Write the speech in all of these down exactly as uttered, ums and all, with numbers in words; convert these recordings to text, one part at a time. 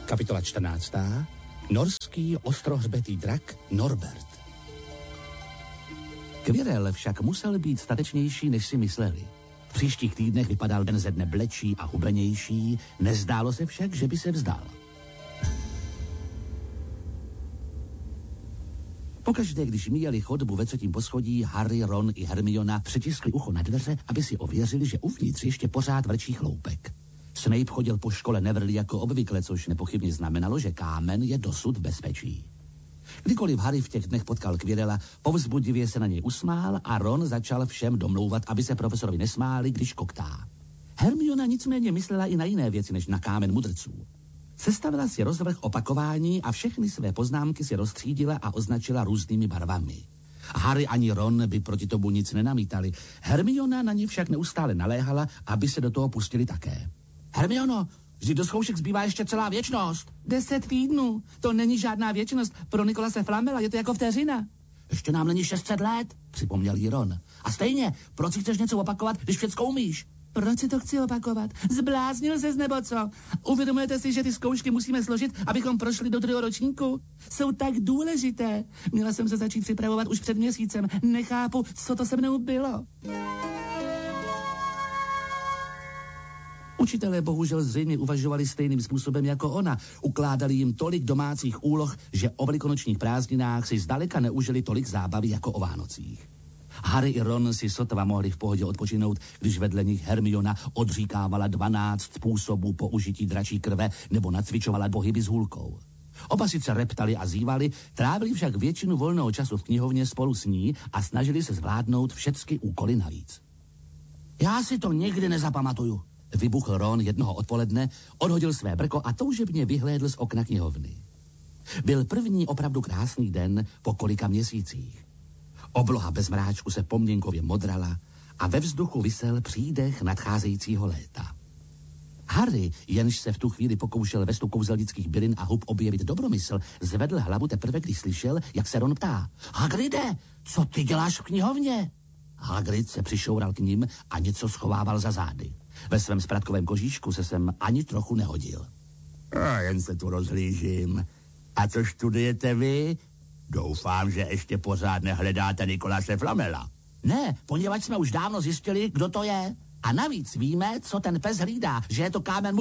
Kapitola čtrnáctá. Norský ostrohřbetý drak Norbert. Quirrell však musel být statečnější, než si mysleli. V příštích týdnech vypadal den ze dne blečí a hubenější, nezdálo se však, že by se vzdal. Pokaždé, když míjeli chodbu ve třetím poschodí, Harry, Ron i Hermiona přitiskli ucho na dveře, aby si ověřili, že uvnitř ještě pořád vrčí chloupek. Snape chodil po škole Neverly jako obvykle, což nepochybně znamenalo, že kámen je dosud v bezpečí. Kdykoliv Harry v těch dnech potkal Quirrella, povzbudivě se na něj usmál a Ron začal všem domlouvat, aby se profesorovi nesmáli, když koktá. Hermiona nicméně myslela i na jiné věci, než na kámen mudrců. Sestavila si rozvrh opakování a všechny své poznámky si rozstřídila a označila různými barvami. Harry ani Ron by proti tomu nic nenamítali. Hermiona na ně však neustále naléhala, aby se do toho pustili také. Hermiono, vždyť do zkoušek zbývá ještě celá věčnost. Deset týdnů, to není žádná věčnost. Pro Nikolase Flamela je to jako vteřina. Ještě nám není šest set let, připomněl jí Ron. A stejně, proč si chceš něco opakovat, když všecko umíš? Proč si to chci opakovat? Zbláznil ses nebo co? Uvědomujete si, že ty zkoušky musíme složit, abychom prošli do druhého ročníku? Jsou tak důležité. Měla jsem se začít připravovat už před měsícem. Nechápu, co to se mnou bylo. Učitelé bohužel zřejmě uvažovali stejným způsobem jako ona. Ukládali jim tolik domácích úloh, že o velikonočních prázdninách si zdaleka neužili tolik zábavy jako o Vánocích. Harry i Ron si sotva mohli v pohodě odpočinout, když vedle nich Hermiona odříkávala dvanáct způsobů použití dračí krve nebo nacvičovala pohyby s hůlkou. Oba sice reptali a zívali, trávili však většinu volného času v knihovně spolu s ní a snažili se zvládnout všechny úkoly navíc. Já si to nikdy nezapamatuju, vybuchl Ron jednoho odpoledne, odhodil své brko a toužebně vyhlédl z okna knihovny. Byl první opravdu krásný den po kolika měsících. Obloha bez mráčku se poměnkově modrala a ve vzduchu visel přídech nadcházejícího léta. Harry, jenž se v tu chvíli pokoušel vestu kouzelnických bylin a hub objevit dobromysl, zvedl hlavu teprve, když slyšel, jak se Ron ptá. Hagride, co ty děláš v knihovně? Hagrid se přišoural k ním a něco schovával za zády. Ve svém spratkovém kožíšku se sem ani trochu nehodil. A jen se tu rozhlížím. A co studujete vy? Doufám, že ještě pořád nehledáte Nikolase Flamela. Ne, poněvadž jsme už dávno zjistili, kdo to je. A navíc víme, co ten pes hlídá, že je to kámen mu...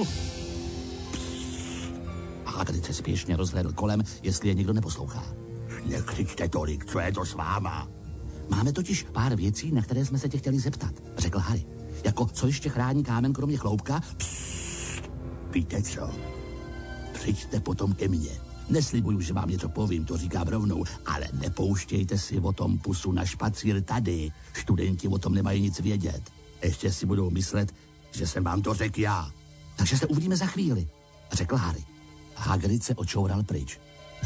Hagrid se spěšně rozhlédl kolem, jestli je někdo neposlouchá. Nekřičte tolik, co je to s váma? Máme totiž pár věcí, na které jsme se tě chtěli zeptat, řekl Harry. Jako, co ještě chrání kámen kromě chloupka? Psst, víte co? Přijďte potom ke mně. Neslibuju, že vám něco povím, to říkám rovnou, ale nepouštějte si o tom pusu na špacír tady. Studenti o tom nemají nic vědět. Ještě si budou myslet, že jsem vám to řekl já. Takže se uvidíme za chvíli, řekl Harry. Hagrid se očoural pryč.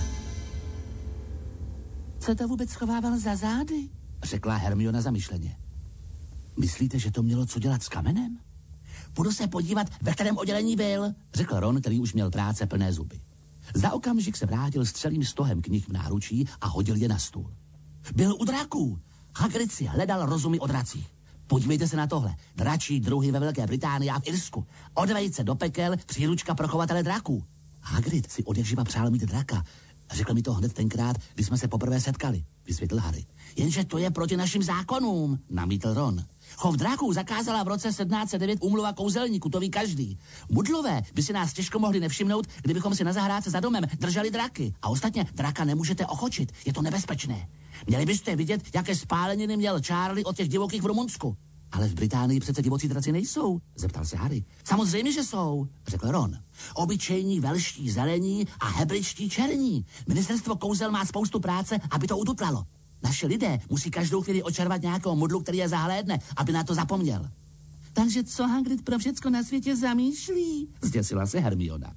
Co to vůbec schovával za zády? Řekla Hermiona zamyšleně. Myslíte, že to mělo co dělat s kamenem? Půjdu se podívat, ve kterém oddělení byl, řekl Ron, který už měl práce plné zuby. Za okamžik se vrátil s celým stohem knih v náručí a hodil je na stůl. Byl u draků. Hagrid si hledal rozumy o dracích. Podívejte se na tohle. Dračí druhy ve Velké Británii a v Irsku. Od vejce do pekel příručka pro chovatele draků. Hagrid si odjakživa přál mít draka. Řekl mi to hned tenkrát, když jsme se poprvé setkali, vysvětlil Harry. Jenže to je proti našim zákonům, namítl Ron. Chov draků zakázala v roce sedmnáct set devět úmluva kouzelníků, to ví každý. Mudlové by si nás těžko mohli nevšimnout, kdybychom si na zahrádce za domem drželi draky. A ostatně draka nemůžete ochočit, je to nebezpečné. Měli byste vidět, jaké spáleniny měl Charlie od těch divokých v Rumunsku. Ale v Británii přece divocí draci nejsou, zeptal se Harry. Samozřejmě, že jsou, řekl Ron. Obyčejní velští zelení a hebričtí černí. Ministerstvo kouzel má spoustu práce, aby to ututlalo. Naši lidé musí každou chvíli očarovat nějakého mudlu, který je zahlédne, aby na to zapomněl. Takže co Hagrid pro všecko na světě zamýšlí? Zděsila se Hermiona.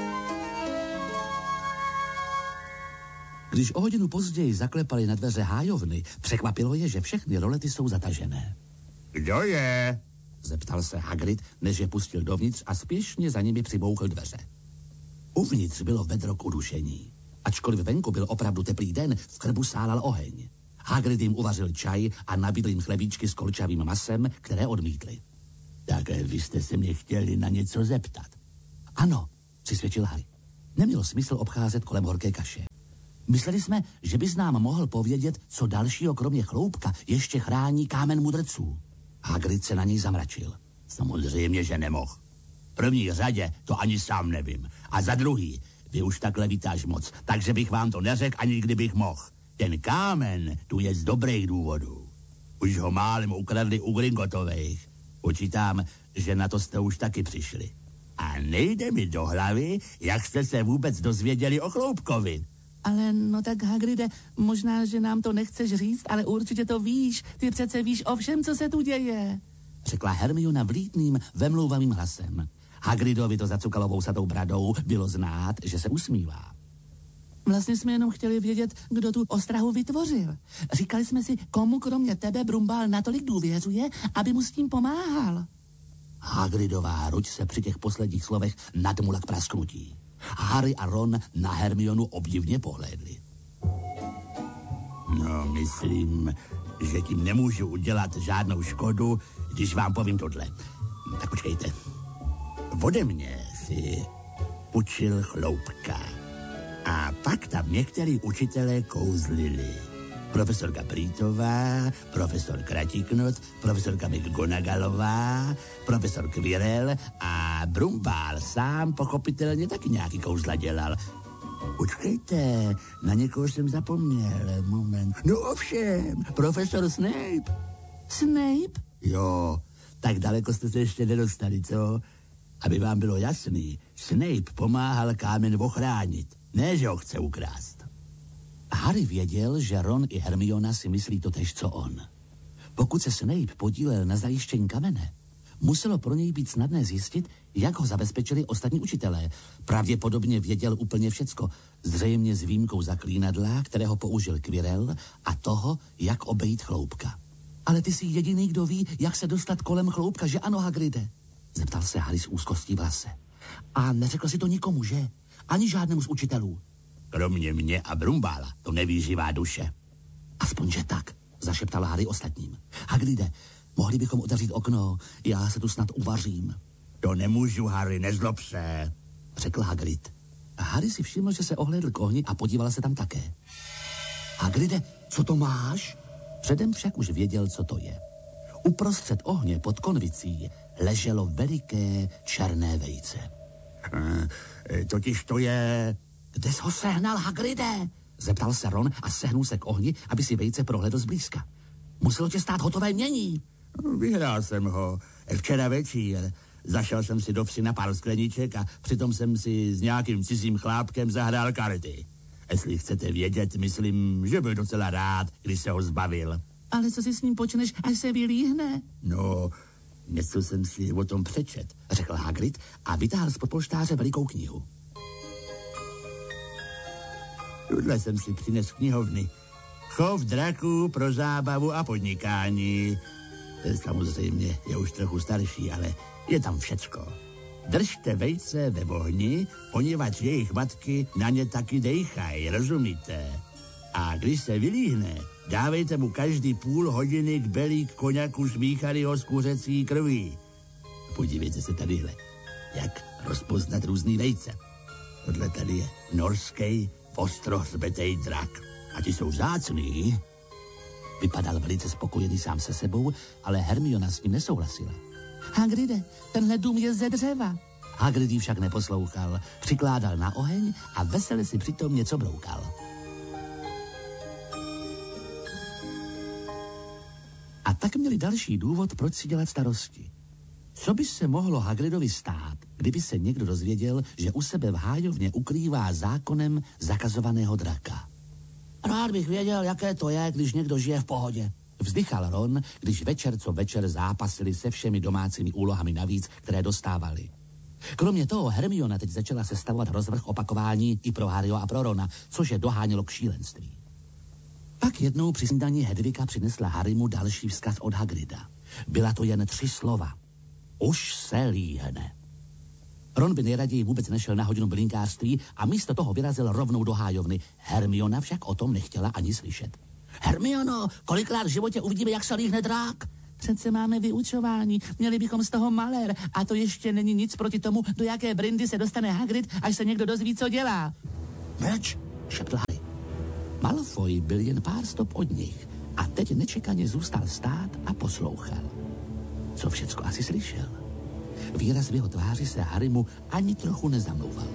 Když o hodinu později zaklepali na dveře hájovny, překvapilo je, že všechny rolety jsou zatažené. Kdo je? Zeptal se Hagrid, než je pustil dovnitř a spěšně za nimi přibouchl dveře. Uvnitř bylo vedro k udušení. Ačkoliv venku byl opravdu teplý den, v krbu sálal oheň. Hagrid jim uvařil čaj a nabídl jim chlebíčky s kolčavým masem, které odmítli. Tak vy jste se mě chtěli na něco zeptat. Ano, přisvědčil Harry. Nemělo smysl obcházet kolem horké kaše. Mysleli jsme, že bys nám mohl povědět, co dalšího kromě chloupka ještě chrání kámen mudrců. Hagrid se na něj zamračil. Samozřejmě, že nemohl. V první řadě to ani sám nevím. A za druhý, vy už takhle vítáš moc, takže bych vám to neřekl, ani kdybych mohl. Ten kámen tu je z dobrých důvodů. Už ho málem ukradli u Gringotových. Počítám, že na to jste už taky přišli. A nejde mi do hlavy, jak jste se vůbec dozvěděli o Chloupkovi. Ale no tak, Hagride, možná, že nám to nechceš říct, ale určitě to víš. Ty přece víš o všem, co se tu děje, řekla Hermiona vlídným, vemlouvavým hlasem. Hagridovi to zacukalo vousatou bradou, bylo znát, že se usmívá. Vlastně jsme jenom chtěli vědět, kdo tu ostrahu vytvořil. Říkali jsme si, komu kromě tebe Brumbál natolik důvěřuje, aby mu s tím pomáhal. Hagridová ruď se při těch posledních slovech nadmula k prasknutí. Harry a Ron na Hermionu obdivně pohlédli. No, myslím, že tím nemůžu udělat žádnou škodu, když vám povím tohle. Tak počkejte. Ode mě si učil Chloupka. A pak tam některý učitelé kouzlili. Profesorka Prýtová, profesor Kratiknot, profesorka McGonagallová, profesor Quirrell a Brumbál sám pochopitelně taky nějaký kouzla dělal. Počkejte, na někoho jsem zapomněl, moment. No ovšem, profesor Snape. Snape? Jo, tak daleko jste se ještě nedostali, co? Aby vám bylo jasný, Snape pomáhal kámen ochránit, ne, že ho chce ukrást. Harry věděl, že Ron i Hermiona si myslí totéž, co on. Pokud se Snape podílel na zajištění kamene, muselo pro něj být snadné zjistit, jak ho zabezpečili ostatní učitelé. Pravděpodobně věděl úplně všecko, zřejmě s výjimkou zaklínadla, kterého použil Quirrell, a toho, jak obejít Chloupka. Ale ty jsi jediný, kdo ví, jak se dostat kolem Chloupka, že ano, Hagride? Zeptal se Harry s úzkostí v hlase. A neřekl si to nikomu, že? Ani žádnému z učitelů. Kromě mě a Brumbála to neví živá duše. Aspoň, že tak, zašeptal Harry ostatním. Hagride, mohli bychom otevřít okno, já se tu snad uvařím. To nemůžu, Harry, nezlob se, řekl Hagrid. A Harry si všiml, že se ohlédl k ohni a podíval se tam také. Hagride, co to máš? Předem však už věděl, co to je. Uprostřed ohně pod konvicí leželo veliké černé vejce. E, totiž to je... Kde jsi ho sehnal, Hagride? Zeptal se Ron a sehnul se k ohni, aby si vejce prohlédl zblízka. Muselo tě stát hotové mění. Vyhrál jsem ho. Včera večer zašel jsem si do vsi na pár skleniček a přitom jsem si s nějakým cizím chlápkem zahrál karty. Jestli chcete vědět, myslím, že byl docela rád, když se ho zbavil. Ale co si s ním počneš, až se vylíhne? No, něco jsem si o tom přečet, řekl Hagrid a vytáhl z podpolštáře velikou knihu. Tuhle jsem si přines knihovny. Chov draků pro zábavu a podnikání. Samozřejmě je už trochu starší, ale je tam všecko. Držte vejce ve ohni, poněvadž jejich matky na ně taky dejchají, rozumíte? A když se vylíhne, dávejte mu každý půl hodiny k belík koněku smíchanýho z kuřecí krví. Podívejte se tadyhle, jak rozpoznat různý vejce. Tohle tady je norský ostrohřbetej drak. A ti jsou vzácný. Vypadal velice spokojený sám se sebou, ale Hermiona s ním nesouhlasila. Hagride, tenhle dům je ze dřeva. Hagrid ji však neposlouchal, přikládal na oheň a vesele si přitom něco broukal. A tak měli další důvod, proč si dělat starosti. Co by se mohlo Hagridovi stát, kdyby se někdo dozvěděl, že u sebe v hájovně ukrývá zákonem zakazovaného draka? Rád bych věděl, jaké to je, když někdo žije v pohodě. Vzdychal Ron, když večer co večer zápasili se všemi domácími úlohami navíc, které dostávali. Kromě toho Hermiona teď začala sestavovat rozvrh opakování i pro Harryho a pro Rona, což je dohánělo k šílenství. Pak jednou při snídani Hedvika přinesla Harrymu další vzkaz od Hagrida. Byla to jen tři slova. Už se líhne. Ron by nejraději vůbec nešel na hodinu bylinkářství a místo toho vyrazil rovnou do hájovny. Hermiona však o tom nechtěla ani slyšet. Hermiono, kolikrát v životě uvidíme, jak se líhne drák? Přece máme vyučování, měli bychom z toho malér a to ještě není nic proti tomu, do jaké brindy se dostane Hagrid, až se někdo dozví, co dělá. Mlč, Šeptl Harry. Malfoy byl jen pár stop od nich a teď nečekaně zůstal stát a poslouchal. Co všecko asi slyšel? Výraz v jeho tváři se Harrymu ani trochu nezamlouval.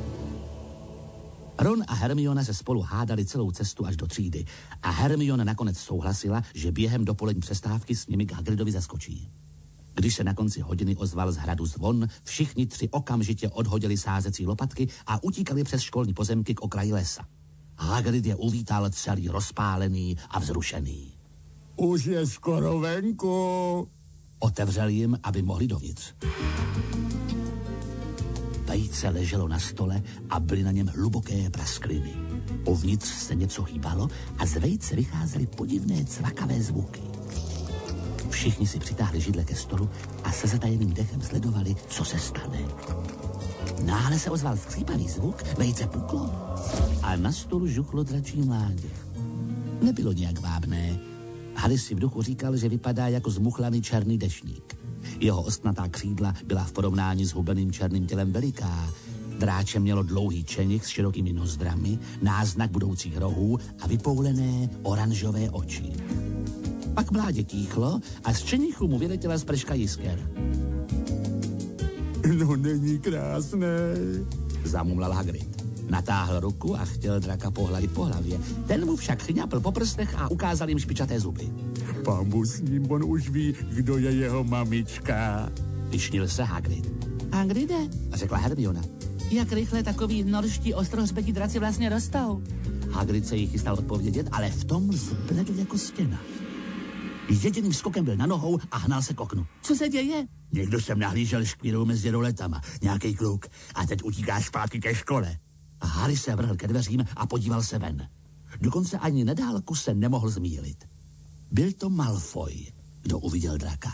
Ron a Hermiona se spolu hádali celou cestu až do třídy a Hermiona nakonec souhlasila, že během dopolední přestávky s nimi k Hagridovi zaskočí. Když se na konci hodiny ozval z hradu zvon, všichni tři okamžitě odhodili sázecí lopatky a utíkali přes školní pozemky k okraji lesa. Hagrid je uvítal celý rozpálený a vzrušený. Už je skoro venku. Otevřel jim, aby mohli dovnitř. Vejce leželo na stole a byly na něm hluboké praskliny. Uvnitř se něco hýbalo a z vejce vycházely podivné cvakavé zvuky. Všichni si přitáhli židle ke stolu a se zatajeným dechem sledovali, co se stane. Náhle se ozval skřípavý zvuk, vejce puklo a na stolu žuchlo dračí mládě. Nebylo nějak vábné. Harry si v duchu říkal, že vypadá jako zmuchlaný černý deštník. Jeho ostnatá křídla byla v porovnání s hubeným černým tělem veliká. Dráče mělo dlouhý čenich s širokými nozdrami, náznak budoucích rohů a vypoulené oranžové oči. Pak mládě tíchlo a z čenichu mu vyletěla sprška jisker. No není krásné, zamumlal Hagrid. Natáhl ruku a chtěl draka pohladit po hlavě. Ten mu však chňapl po prstech a ukázal jim špičaté zuby. Pambu s ním, on už ví, kdo je jeho mamička. Vyšnil se Hagrid. Hagride, řekla Hermiona, jak rychle takový norští ostrohřbetí draci vlastně rostou? Hagrid se jí chystal odpovědět, ale v tom zbledl jako stěna. Jediným skokem byl na nohou a hnal se k oknu. Co se děje? Někdo sem nahlížel škvírou mezi roletama, nějaký kluk, a teď utíká zpátky ke škole. A Harry se vrhl ke dveřím a podíval se ven. Dokonce ani nedálku se nemohl zmýlit. Byl to Malfoy, kdo uviděl draka.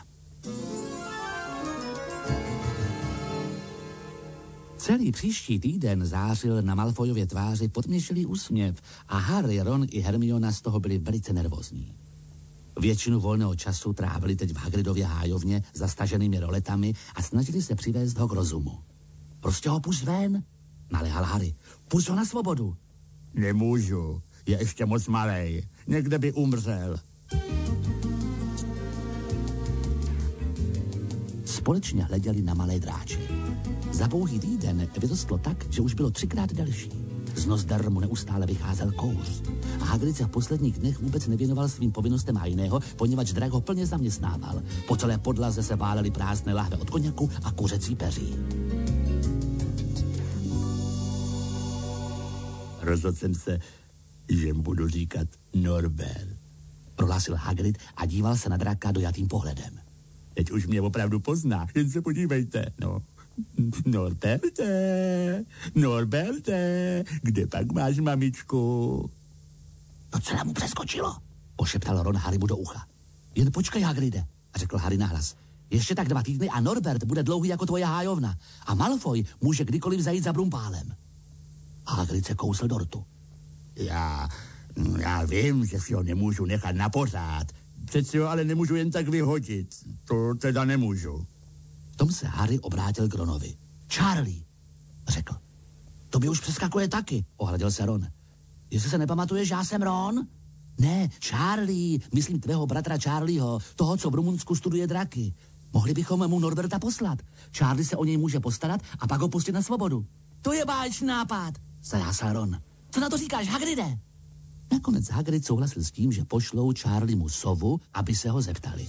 Celý příští týden zářil na Malfoyově tváři podměšilý úsměv a Harry, Ron i Hermiona z toho byli velice nervózní. Většinu volného času trávili teď v Hagridově hájovně zastaženými roletami a snažili se přivést ho k rozumu. Prostě ho pusť ven, naléhal Harry. Pusť ho na svobodu. Nemůžu, je ještě moc malej, někde by umřel. Společně hleděli na malé dráče. Za pouhý týden vyrostlo tak, že už bylo třikrát delší. Z nozdar mu neustále vycházel kouř. A Hagrid se v posledních dnech vůbec nevěnoval svým povinnostem a jiného, poněvadž drak ho plně zaměstnával. Po celé podlaze se válely prázdné lahve od koněku a kuřecí peří. Rozhodl jsem se, že mu budu říkat Norbert, prohlásil Hagrid a díval se na draka dojatým pohledem. Teď už mě opravdu pozná, jen se podívejte, no. Norberte, Norberte, kde pak máš mamičku? To celé mu přeskočilo, pošeptal Ron Harrymu do ucha. Jen počkej, Hagride, řekl Harry nahlas. Ještě tak dva týdny a Norbert bude dlouhý jako tvoje hájovna a Malfoy může kdykoliv zajít za Brumpálem. Hagrid se kousl do rtu. Já, já vím, že si ho nemůžu nechat na pořád. Přeci ho ale nemůžu jen tak vyhodit. To teda nemůžu. V tom se Harry obrátil k Ronovi. Charlie, řekl. To by už přeskakuje taky, ohradil se Ron. Jestli se nepamatuješ, já jsem Ron? Ne, Charlie, myslím tvého bratra Charlieho, toho, co v Rumunsku studuje draky. Mohli bychom mu Norberta poslat. Charlie se o něj může postarat a pak ho pustit na svobodu. To je báječný nápad, zajásal Ron. Co na to říkáš, Hagride? Nakonec Hagrid souhlasil s tím, že pošlou Charliemu sovu, aby se ho zeptali.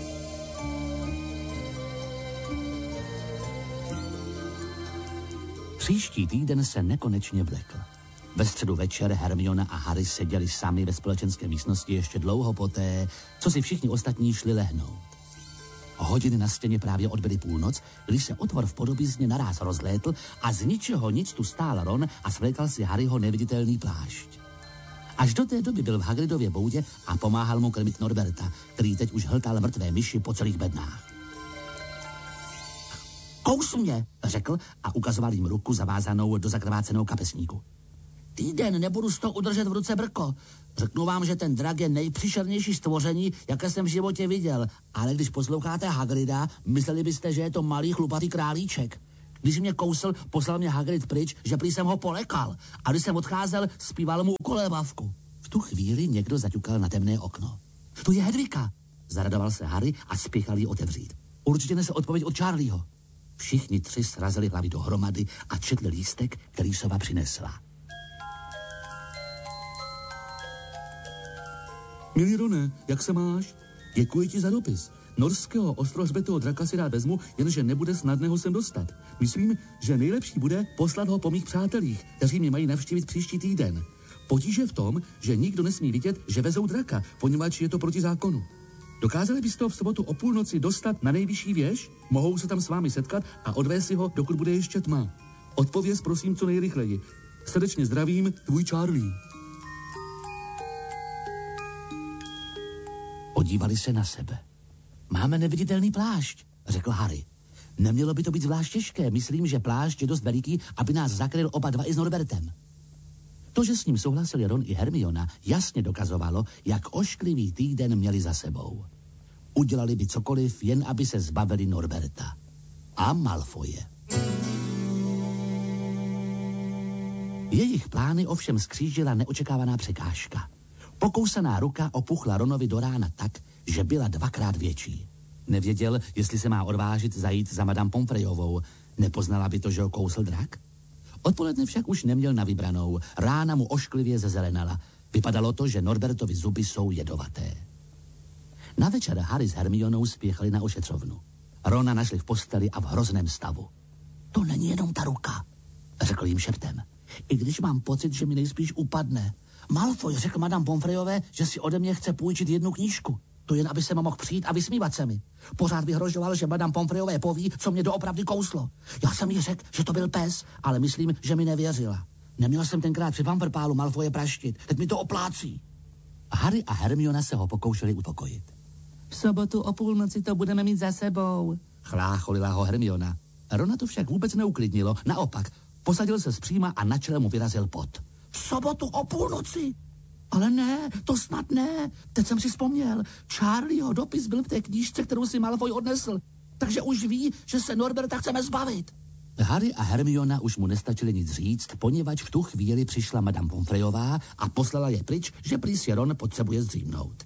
Příští týden se nekonečně vlekl. Ve středu večer Hermiona a Harry seděli sami ve společenské místnosti ještě dlouho poté, co si všichni ostatní šli lehnout. Hodiny na stěně právě odbyly půlnoc, když se otvor v podobizně naráz rozlétl a z ničeho nic tu stál Ron a svlékal si Harryho neviditelný plášť. Až do té doby byl v Hagridově boudě a pomáhal mu krmit Norberta, který teď už hltal mrtvé myši po celých bednách. Kous mě, řekl a ukazoval jim ruku zavázanou do zakrváceného kapesníku. týden nebudu z toho udržet v ruce brko. Řeknu vám, že ten drak je nejpříšernější stvoření, jaké jsem v životě viděl. Ale když posloucháte Hagrida, mysleli byste, že je to malý chlupatý králíček. Když mě kousl, poslal mě Hagrid pryč, že prý jsem ho polekal. A když jsem odcházel, zpíval mu kolébavku. V tu chvíli někdo zaťukal na temné okno. To je Hedvika, zaradoval se Harry a spěchal ji otevřít. Určitě nese odpověď od Charlieho. Všichni tři srazili hlavy dohromady a četli lístek, který sova přinesla. Milý Rone, jak se máš? Děkuji ti za dopis. Norského ostrohřbetého draka si rád vezmu, jenže nebude snadné ho sem dostat. Myslím, že nejlepší bude poslat ho po mých přátelích, kteří mě mají navštívit příští týden. Potíž je v tom, že nikdo nesmí vidět, že vezou draka, poněvadž je to proti zákonu. Dokázali byste ho v sobotu o půlnoci dostat na nejvyšší věž? Mohou se tam s vámi setkat a odvést si ho, dokud bude ještě tma. Odpověz prosím co nejrychleji. Srdečně zdravím, tvůj Charlie. Podívali se na sebe. Máme neviditelný plášť, řekl Harry. Nemělo by to být zvlášť těžké, myslím, že plášť je dost veliký, aby nás zakryl oba dva i s Norbertem. To, že s ním souhlasili Ron i Hermiona, jasně dokazovalo, jak ošklivý týden měli za sebou. Udělali by cokoliv, jen aby se zbavili Norberta. A Malfoje. Jejich plány ovšem skřížila neočekávaná překážka. Pokousaná ruka opuchla Ronovi do rána tak, že byla dvakrát větší. Nevěděl, jestli se má odvážit zajít za madame Pomfreyovou. Nepoznala by to, že ho kousl drak? Odpoledne však už neměl na vybranou. Rána mu ošklivě zezelenala. Vypadalo to, že Norbertovi zuby jsou jedovaté. Na večer Harry s Hermionou spěchali na ošetřovnu. Rona našli v posteli a v hrozném stavu. To není jenom ta ruka, řekl jim šeptem. I když mám pocit, že mi nejspíš upadne. Malfoy řekl madame Pomfreyové, že si ode mě chce půjčit jednu knížku. To jen, aby se mohl přijít a vysmívat se mi. Pořád vyhrožoval, že madame Pomfreyové poví, co mě doopravdy kouslo. Já jsem jí řekl, že to byl pes, ale myslím, že mi nevěřila. Neměl jsem tenkrát při Pamperpálu Malfoye praštit, teď mi to oplácí. Harry a Hermiona se ho pokoušeli uspokojit. V sobotu o půlnoci to budeme mít za sebou, chlácholila ho Hermiona. Rona to však vůbec neuklidnilo, naopak, posadil se zpříma a na čele mu vyrazil pot. V sobotu o půlnoci? Ale ne, to snad ne. Teď jsem si vzpomněl. Charlieho dopis byl v té knížce, kterou si Malfoy odnesl. Takže už ví, že se Norberta chceme zbavit. Harry a Hermiona už mu nestačili nic říct, poněvadž v tu chvíli přišla madame Pomfreyová a poslala je pryč, že prý si Ron potřebuje zdřímnout.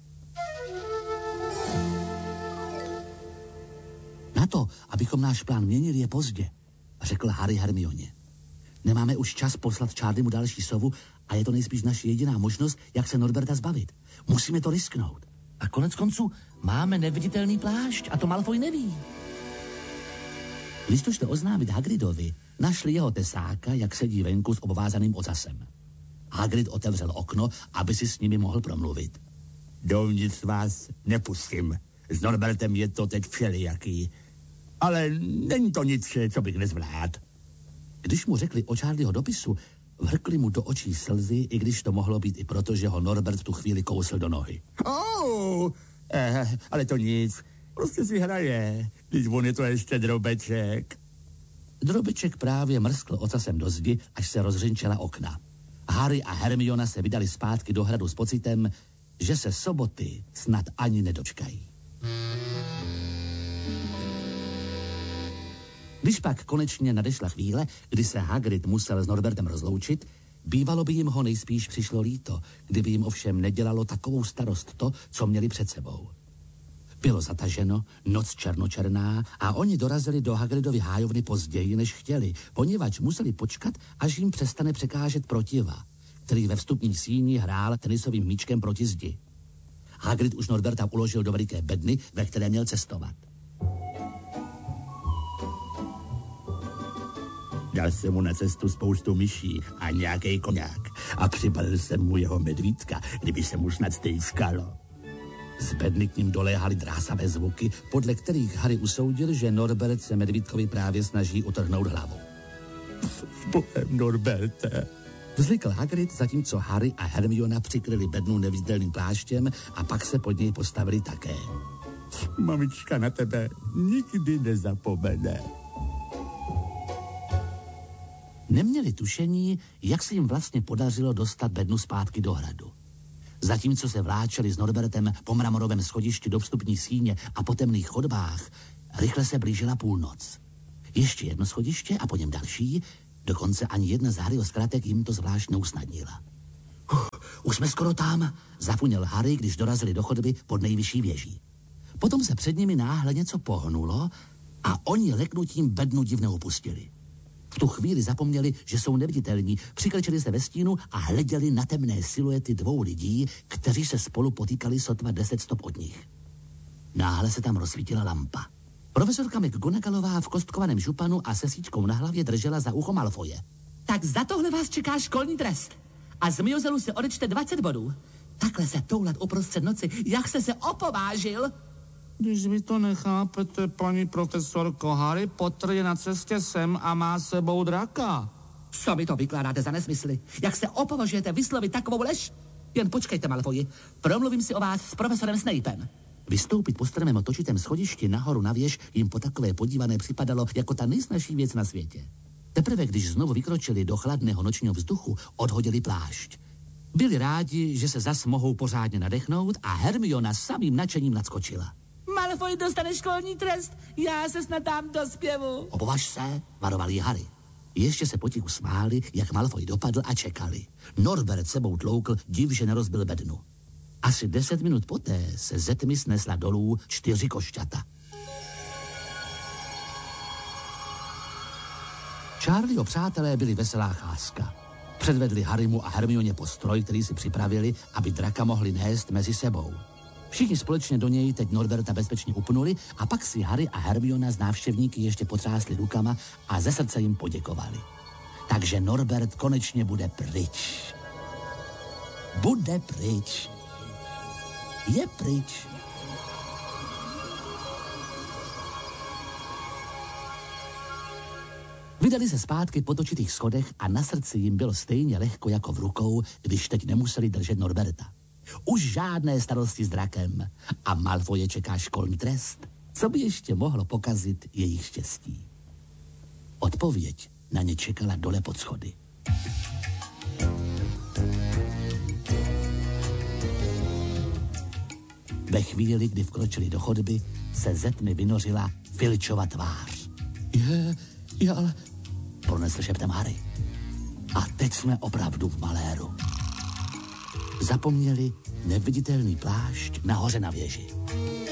Na to, abychom náš plán měnili, je pozdě, řekl Harry Hermioně. Nemáme už čas poslat Charliemu další sovu a je to nejspíš naše jediná možnost, jak se Norberta zbavit. Musíme to risknout. A konec konců máme neviditelný plášť a to Malfoy neví. Když to šlo oznámit Hagridovi, našli jeho tesáka, jak sedí venku s obvázaným ocasem. Hagrid otevřel okno, aby si s nimi mohl promluvit. Dovnitř vás nepustím. S Norbertem je to teď všelijaký. Ale není to nic, co bych nezvládl. Když mu řekli o Charlieho dopisu, vrkli mu do očí slzy, i když to mohlo být i proto, že ho Norbert v tu chvíli kousl do nohy. Oh, eh, ale to nic. Prostě si hraje. Když on je to ještě Drobeček. Drobeček právě mrskl ocasem do zdi, až se rozřinčela okna. Harry a Hermiona se vydali zpátky do hradu s pocitem, že se soboty snad ani nedočkají. Když pak konečně nadešla chvíle, kdy se Hagrid musel s Norbertem rozloučit, bývalo by jim ho nejspíš přišlo líto, kdyby jim ovšem nedělalo takovou starost to, co měli před sebou. Bylo zataženo, noc černočerná a oni dorazili do Hagridovy hájovny později, než chtěli, poněvadž museli počkat, až jim přestane překážet protiva, který ve vstupní síni hrál tenisovým míčkem proti zdi. Hagrid už Norberta uložil do veliké bedny, ve které měl cestovat. Dal jsem mu na cestu spoustu myší a nějaký koňák a přibalil jsem mu jeho medvídka, kdyby se mu snad stejskalo. Z bedny k ním doléhaly drásavé zvuky, podle kterých Harry usoudil, že Norbert se medvídkovi právě snaží utrhnout hlavu. S bohem, Norberte. Vzlikl Hagrid, zatímco Harry a Hermiona přikryli bednu neviditelným pláštěm a pak se pod něj postavili také. Mamička na tebe nikdy nezapomene. Neměli tušení, jak se jim vlastně podařilo dostat bednu zpátky do hradu. Zatímco se vláčeli s Norbertem po mramorovém schodišti do vstupní síně a po temných chodbách, rychle se blížila půlnoc. Ještě jedno schodiště a po něm další, dokonce ani jedna z Harryho zkratek jim to zvlášť neusnadnila. Uh, už jsme skoro tam, zafuněl Harry, když dorazili do chodby pod nejvyšší věží. Potom se před nimi náhle něco pohnulo a oni leknutím bednu divně opustili. V tu chvíli zapomněli, že jsou neviditelní, přikrčili se ve stínu a hleděli na temné siluety dvou lidí, kteří se spolu potýkali sotva deset stop od nich. Náhle se tam rozsvítila lampa. Profesorka McGonagallová v kostkovaném županu a se síčkou na hlavě držela za ucho Malfoje. Tak za tohle vás čeká školní trest. A z Miozelu se odečte dvacet bodů. Takhle se toulat uprostřed noci, jak jste se opovážil? Když vy to nechápete, paní profesorko, Harry Potter je na cestě sem a má sebou draka. Co mi to vykládáte za nesmysly? Jak se opovažujete vyslovit takovou lež? Jen počkejte, Malfoji. Promluvím si o vás s profesorem Snapem. Vystoupit po strmém otočitém schodišti nahoru na věž jim po takové podívané připadalo jako ta nejsnažší věc na světě. Teprve, když znovu vykročili do chladného nočního vzduchu, odhodili plášť. Byli rádi, že se zas mohou pořádně nadechnout a Hermiona samým nadšením nadskočila. Malfoy dostane školní trest, já se snad dám do zpěvu. Opovaž se, varoval jí Harry. Ještě se potichu smáli, jak Malfoy dopadl a čekali. Norbert sebou tloukl, div, že nerozbil bednu. Asi deset minut poté se ze tmy snesla dolů čtyři košťata. Charlieho přátelé byli veselá cházka. Předvedli Harrymu a Hermioně postroj, který si připravili, aby draka mohli nést mezi sebou. Všichni společně do něj teď Norberta bezpečně upnuli a pak si Harry a Hermiona z návštěvníky ještě potřásli rukama a ze srdce jim poděkovali. Takže Norbert konečně bude pryč. Bude pryč. Je pryč. Vydali se zpátky po točitých schodech a na srdci jim bylo stejně lehko jako v rukou, když teď nemuseli držet Norberta. Už žádné starosti s drakem a Malfoje čeká školní trest. Co by ještě mohlo pokazit jejich štěstí? Odpověď na ně čekala dole pod schody. Ve chvíli, kdy vkročili do chodby, se ze tmy vynořila Filčova tvář. Je, je, ale... pronesl šeptem Harry. A teď jsme opravdu v maléru. Zapomněli neviditelný plášť nahoře na věži.